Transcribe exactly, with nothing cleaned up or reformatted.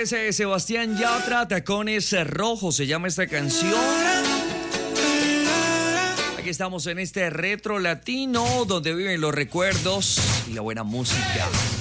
es eh, Sebastián Yatra, Tacones Rojos, se llama esta canción. Aquí estamos en este retro latino donde viven los recuerdos y la buena música.